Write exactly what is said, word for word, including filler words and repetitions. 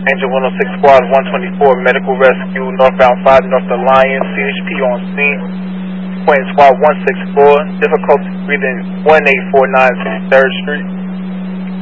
Angel one oh six Squad one twenty-four, medical rescue, northbound five, North Alliance, C H P on scene. Point Squad one six four, difficulty breathing one eight four nine third Street.